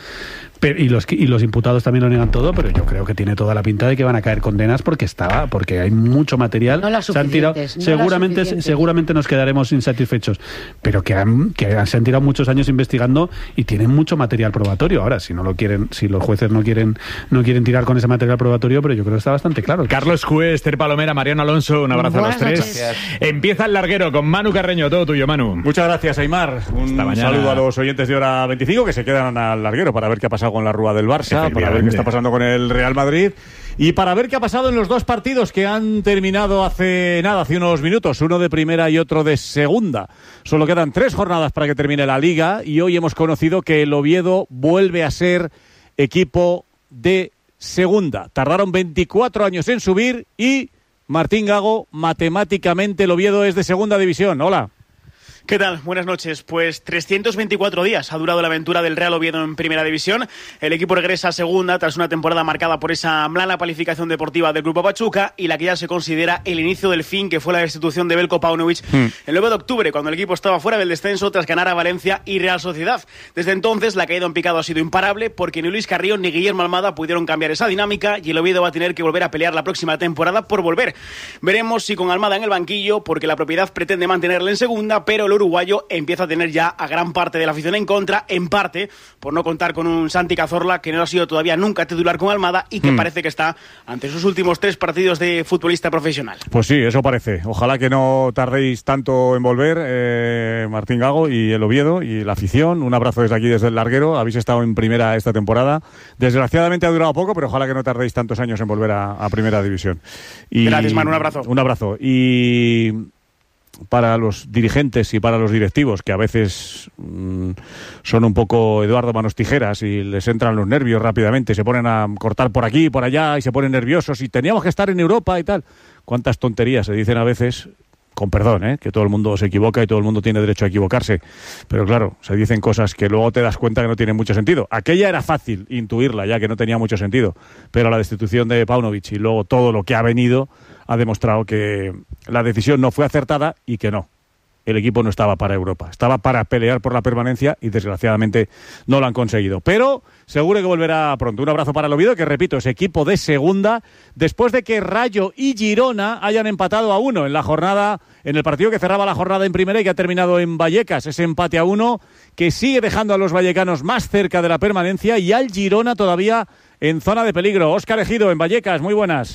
y los imputados también lo niegan todo, pero yo creo que tiene toda la pinta de que van a caer condenas porque hay mucho material. No las suficientes. Seguramente nos quedaremos insatisfechos, pero que se han tirado muchos años investigando y tienen mucho material probatorio. Ahora, si los jueces no quieren tirar con ese material probatorio, pero yo creo que está bastante claro. Carlos Juez, Esther Palomera, Mariano Alonso, un abrazo a los tres. Gracias. Empieza el larguero con Manu Carreño, todo tuyo, Manu. Muchas gracias, Aimar. Un saludo a los oyentes de Hora 25 que se quedan al larguero para ver qué ha pasado con la Rúa del Barça, para ver qué está pasando con el Real Madrid y para ver qué ha pasado en los dos partidos que han terminado hace unos minutos, uno de primera y otro de segunda. Solo quedan 3 jornadas para que termine la Liga y hoy hemos conocido que el Oviedo vuelve a ser equipo de segunda. Tardaron 24 años en subir y Martín Gago, matemáticamente el Oviedo es de segunda división. Hola. ¿Qué tal? Buenas noches. Pues 324 días ha durado la aventura del Real Oviedo en Primera División. El equipo regresa a Segunda tras una temporada marcada por esa mala calificación deportiva del Grupo Pachuca y la que ya se considera el inicio del fin, que fue la destitución de Veljko Paunovic el 9 de octubre, cuando el equipo estaba fuera del descenso tras ganar a Valencia y Real Sociedad. Desde entonces la caída en picado ha sido imparable porque ni Luis Carrión ni Guillermo Almada pudieron cambiar esa dinámica y el Oviedo va a tener que volver a pelear la próxima temporada por volver. Veremos si con Almada en el banquillo, porque la propiedad pretende mantenerle en segunda, pero el uruguayo empieza a tener ya a gran parte de la afición en contra, en parte por no contar con un Santi Cazorla que no ha sido todavía nunca titular con Almada y que parece que está ante sus últimos 3 partidos de futbolista profesional. Pues sí, eso parece. Ojalá que no tardéis tanto en volver, Martín Gago y el Oviedo y la afición. Un abrazo desde aquí, desde el larguero. Habéis estado en primera esta temporada. Desgraciadamente ha durado poco, pero ojalá que no tardéis tantos años en volver a primera división. Gracias, Manu. Un abrazo. Un abrazo. Y para los dirigentes y para los directivos, que a veces son un poco Eduardo Manos Tijeras y les entran los nervios rápidamente, se ponen a cortar por aquí, por allá y se ponen nerviosos y teníamos que estar en Europa y tal. Cuántas tonterías se dicen a veces, con perdón, que todo el mundo se equivoca y todo el mundo tiene derecho a equivocarse, pero claro, se dicen cosas que luego te das cuenta que no tienen mucho sentido. Aquella era fácil intuirla ya, que no tenía mucho sentido, pero la destitución de Paunovic y luego todo lo que ha venido ha demostrado que la decisión no fue acertada y que no. El equipo no estaba para Europa, estaba para pelear por la permanencia y desgraciadamente no lo han conseguido. Pero seguro que volverá pronto. Un abrazo para el Oviedo, que repito, es equipo de segunda, después de que Rayo y Girona hayan empatado a 1 en el partido que cerraba la jornada en primera y que ha terminado en Vallecas. Ese empate a 1 que sigue dejando a los vallecanos más cerca de la permanencia y al Girona todavía en zona de peligro. Óscar Ejido, en Vallecas, muy buenas.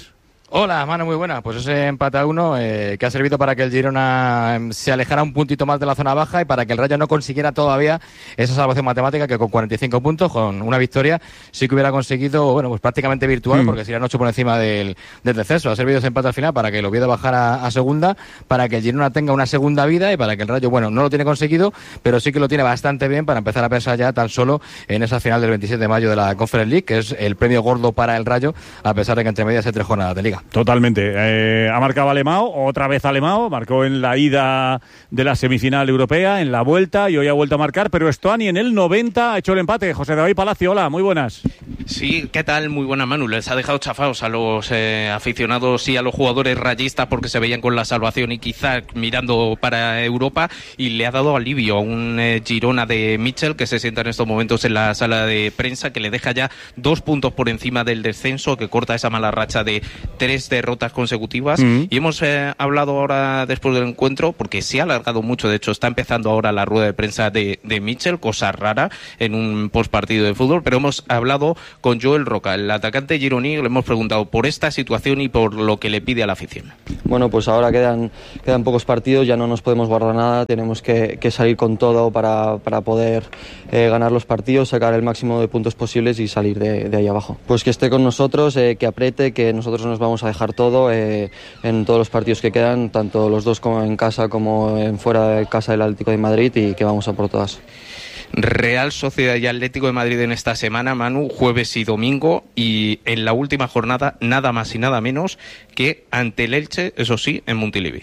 Hola, Manu, muy buena. Pues ese empate a 1 que ha servido para que el Girona se alejara un puntito más de la zona baja y para que el Rayo no consiguiera todavía esa salvación matemática que con 45 puntos, con una victoria, sí que hubiera conseguido, bueno, pues prácticamente virtual, porque serían 8 por encima del descenso. Ha servido ese empate al final para que el Oviedo bajara a segunda, para que el Girona tenga una segunda vida y para que el Rayo, bueno, no lo tiene conseguido, pero sí que lo tiene bastante bien para empezar a pensar ya tan solo en esa final del 27 de mayo de la Conference League, que es el premio gordo para el Rayo, a pesar de que entre medias hay 3 jornadas de Liga. Totalmente. Ha marcado Alemão, otra vez Alemão, marcó en la ida de la semifinal europea, en la vuelta, y hoy ha vuelto a marcar, pero Stuani en el 90 ha hecho el empate. José David Palacio, hola, muy buenas. Sí, ¿qué tal? Muy buena, Manu. Les ha dejado chafados a los aficionados y a los jugadores rayistas porque se veían con la salvación y quizás mirando para Europa, y le ha dado alivio a un Girona de Mitchell que se sienta en estos momentos en la sala de prensa, que le deja ya 2 puntos por encima del descenso, que corta esa mala racha de 3 derrotas consecutivas. Y hemos hablado ahora después del encuentro, porque se ha alargado mucho, de hecho está empezando ahora la rueda de prensa de Mitchell, cosa rara en un postpartido de fútbol, pero hemos hablado con Joel Roca, el atacante gironí, le hemos preguntado por esta situación y por lo que le pide a la afición. Bueno, pues ahora quedan pocos partidos, ya no nos podemos guardar nada, tenemos que salir con todo para poder ganar los partidos, sacar el máximo de puntos posibles y salir de ahí abajo. Pues que esté con nosotros, que apriete, que nosotros nos vamos a dejar todo en todos los partidos que quedan, tanto los dos como en casa como en fuera de casa del Atlético de Madrid, y que vamos a por todas. Real Sociedad y Atlético de Madrid en esta semana, Manu, jueves y domingo, y en la última jornada nada más y nada menos que ante el Elche, eso sí, en Montilivi.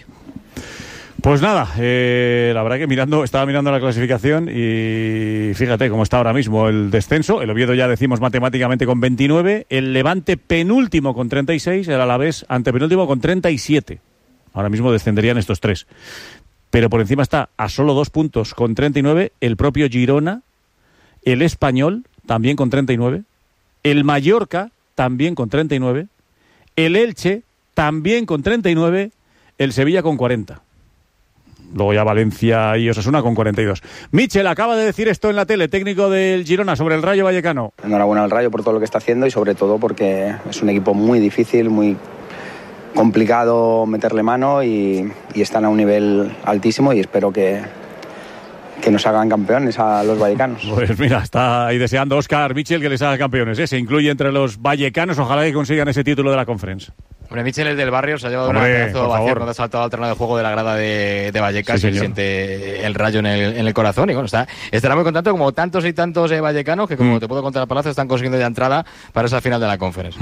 Pues nada, la verdad que estaba mirando la clasificación y fíjate cómo está ahora mismo el descenso. El Oviedo ya decimos matemáticamente con 29, el Levante penúltimo con 36, el Alavés antepenúltimo con 37. Ahora mismo descenderían estos 3. Pero por encima está a solo 2 puntos con 39 el propio Girona, el Español también con 39, el Mallorca también con 39, el Elche también con 39, el Sevilla con 40. Luego ya Valencia y Osasuna con 42. Mitchell acaba de decir esto en la tele, técnico del Girona, sobre el Rayo Vallecano. Enhorabuena al Rayo por todo lo que está haciendo y sobre todo porque es un equipo muy difícil, muy complicado meterle mano y están a un nivel altísimo, y espero que nos hagan campeones a los vallecanos. Pues mira, está ahí deseando Óscar Mitchell que les haga campeones. Se incluye entre los vallecanos, ojalá que consigan ese título de la Conference. Hombre, Mitchell es del barrio, se ha llevado una pedazo de ovación cuando ha saltado al terreno de juego de la grada de Vallecas, y siente el Rayo en el corazón, y bueno, estará muy contento como tantos y tantos vallecanos que, como te puedo contar al Palacio, están consiguiendo ya entrada para esa final de la Conference.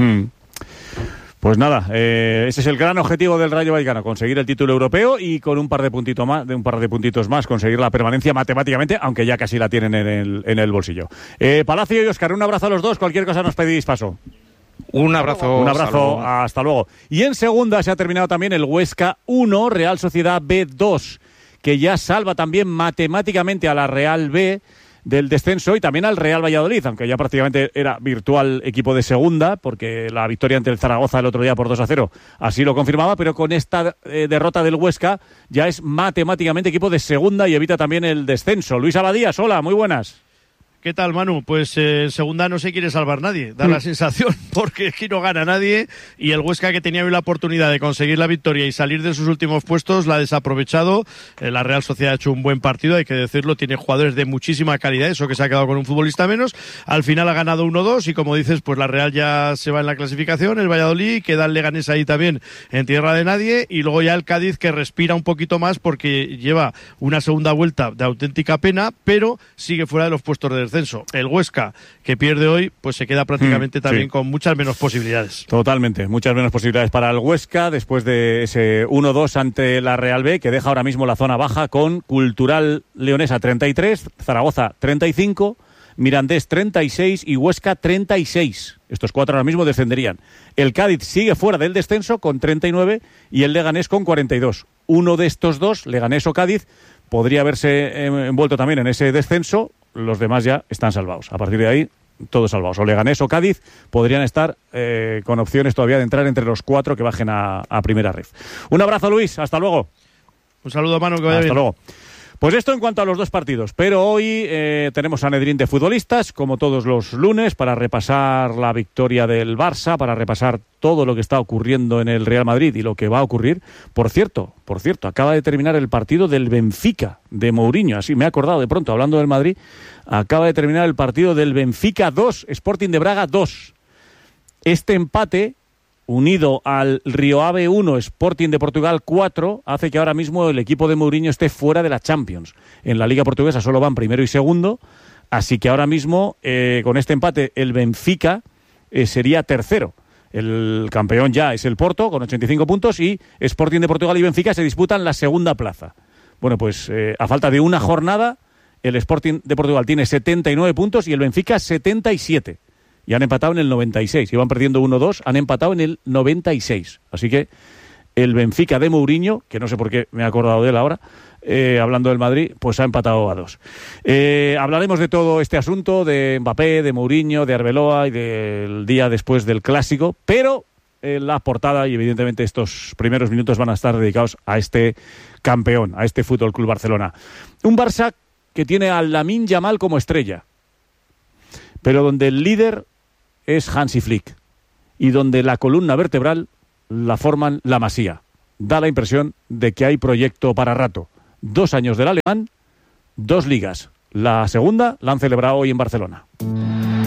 Pues nada, ese es el gran objetivo del Rayo Vallecano, conseguir el título europeo y con un par de puntitos más conseguir la permanencia matemáticamente, aunque ya casi la tienen en el bolsillo. Palacio y Óscar, un abrazo a los dos, cualquier cosa nos pedís paso. Un abrazo, hasta luego. Y en segunda se ha terminado también el Huesca 1, Real Sociedad B 2, que ya salva también matemáticamente a la Real B del descenso y también al Real Valladolid, aunque ya prácticamente era virtual equipo de segunda, porque la victoria ante el Zaragoza el otro día por 2-0 así lo confirmaba, pero con esta derrota del Huesca ya es matemáticamente equipo de segunda y evita también el descenso. Luis Abadías, hola, muy buenas. ¿Qué tal, Manu? Pues segunda no se quiere salvar nadie, da la sensación, porque aquí no gana nadie, y el Huesca, que tenía hoy la oportunidad de conseguir la victoria y salir de sus últimos puestos, la ha desaprovechado. La Real Sociedad ha hecho un buen partido, hay que decirlo, tiene jugadores de muchísima calidad, eso que se ha quedado con un futbolista menos. Al final ha ganado 1-2 y, como dices, pues la Real ya se va en la clasificación, el Valladolid, queda el Leganés ahí también en tierra de nadie, y luego ya el Cádiz, que respira un poquito más porque lleva una segunda vuelta de auténtica pena, pero sigue fuera de los puestos de descenso. El Huesca, que pierde hoy, pues se queda prácticamente también con muchas menos posibilidades. Totalmente, muchas menos posibilidades para el Huesca después de ese 1-2 ante la Real B, que deja ahora mismo la zona baja con Cultural Leonesa 33, Zaragoza 35, Mirandés 36 y Huesca 36. Estos 4 ahora mismo descenderían. El Cádiz sigue fuera del descenso con 39 y el Leganés con 42. Uno de estos dos, Leganés o Cádiz, podría haberse envuelto también en ese descenso. Los demás ya están salvados. A partir de ahí, todos salvados. O Leganés o Cádiz podrían estar con opciones todavía de entrar entre los 4 que bajen a primera ref. Un abrazo, Luis. Hasta luego. Un saludo, Manu, que vaya bien. Hasta luego. Pues esto en cuanto a los dos partidos, pero hoy tenemos Sanedrín de futbolistas, como todos los lunes, para repasar la victoria del Barça, para repasar todo lo que está ocurriendo en el Real Madrid y lo que va a ocurrir. Por cierto, acaba de terminar el partido del Benfica de Mourinho, así me he acordado de pronto, hablando del Madrid, acaba de terminar el partido del Benfica 2, Sporting de Braga 2. Este empate, unido al Rio Ave 1, Sporting de Portugal 4, hace que ahora mismo el equipo de Mourinho esté fuera de la Champions. En la Liga Portuguesa solo van primero y segundo, así que ahora mismo, con este empate, el Benfica sería tercero. El campeón ya es el Porto, con 85 puntos, y Sporting de Portugal y Benfica se disputan la segunda plaza. Bueno, pues a falta de una jornada, el Sporting de Portugal tiene 79 puntos y el Benfica 77. Y han empatado en el 96. Iban perdiendo 1-2, han empatado en el 96. Así que el Benfica de Mourinho, que no sé por qué me he acordado de él ahora, hablando del Madrid, pues ha empatado a 2. Hablaremos de todo este asunto, de Mbappé, de Mourinho, de Arbeloa y del día después del Clásico, pero la portada y evidentemente estos primeros minutos van a estar dedicados a este campeón, a este FC Barcelona. Un Barça que tiene a Lamine Yamal como estrella, pero donde el líder es Hansi Flick y donde la columna vertebral la forman la Masía. Da la impresión de que hay proyecto para rato. 2 años del alemán, 2 ligas. La segunda la han celebrado hoy en Barcelona.